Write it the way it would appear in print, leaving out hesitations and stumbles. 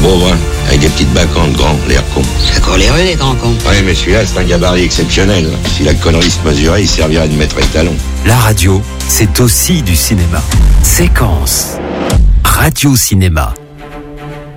pauvre, hein, avec des petites bacantes grands, l'air con. C'est coléreux, les grands cons. Ouais, mais celui-là, c'est un gabarit exceptionnel. Si la connerie se mesurait, il servirait de maître étalon. La radio, c'est aussi du cinéma. Séquence. Radio Cinéma.